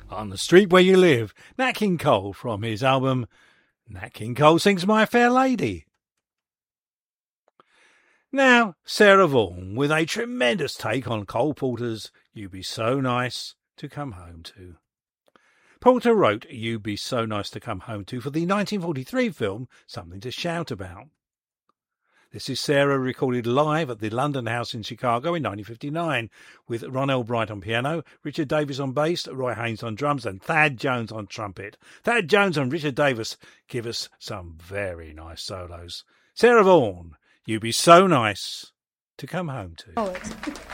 On the Street Where You Live, Nat King Cole from his album Nat King Cole Sings My Fair Lady. Now, Sarah Vaughan with a tremendous take on Cole Porter's You'd Be So Nice to Come Home To. Porter wrote You'd Be So Nice to Come Home To for the 1943 film Something to Shout About. This is Sarah recorded live at the London House in Chicago in 1959 with Ron Albright on piano, Richard Davis on bass, Roy Haynes on drums and Thad Jones on trumpet. Thad Jones and Richard Davis give us some very nice solos. Sarah Vaughan, You'd Be So Nice to Come Home To.